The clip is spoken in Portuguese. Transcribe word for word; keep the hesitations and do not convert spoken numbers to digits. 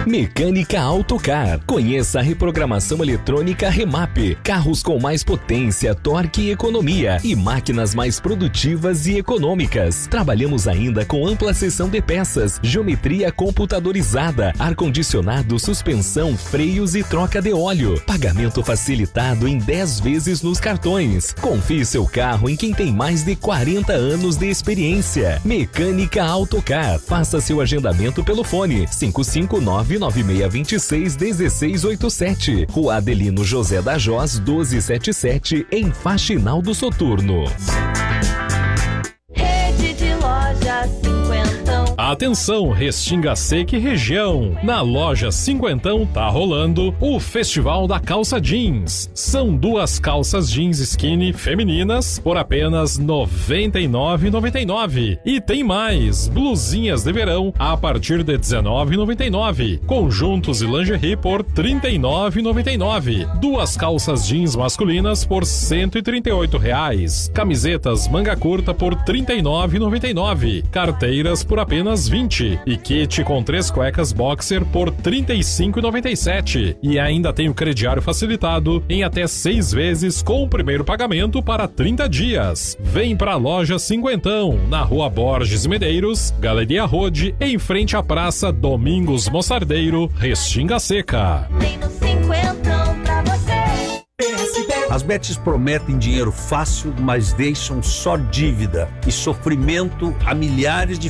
Mecânica Autocar. Conheça a reprogramação eletrônica Remap. Carros com mais potência, torque e economia e máquinas mais produtivas e econômicas. Trabalhamos ainda com ampla seção de peças, geometria computadorizada, ar-condicionado, suspensão, freios e troca de óleo. Pagamento facilitado em dez vezes nos cartões. Confie seu carro em quem tem mais de quarenta anos de experiência. Mecânica Autocar. Faça seu agendamento pelo fone cinco cinco nove, nove seis dois seis, um seis oito sete. Rua Adelino José da Jós, doze setenta e sete, em Faxinal do Soturno. Rede de lojas Cinquentão. Atenção, Restinga Seca e região. Na loja Cinquentão tá rolando o Festival da Calça Jeans. São duas calças jeans skinny femininas por apenas noventa e nove reais e noventa e nove centavos. E tem mais, blusinhas de verão a partir de dezenove reais e noventa e nove centavos. Conjuntos e lingerie por trinta e nove reais e noventa e nove centavos. Duas calças jeans masculinas por cento e trinta e oito reais. Camisetas manga curta por trinta e nove reais e noventa e nove centavos. Carteiras por apenas vinte e kit com três cuecas boxer por trinta e cinco reais e noventa e sete centavos. E ainda tem o crediário facilitado em até seis vezes com o primeiro pagamento para trinta dias. Vem pra loja Cinquentão, na Rua Borges e Medeiros, Galeria Rode, em frente à Praça Domingos Moçardeiro, Restinga Seca. Tem no Cinquentão pra você. As bets prometem dinheiro fácil, mas deixam só dívida e sofrimento a milhares de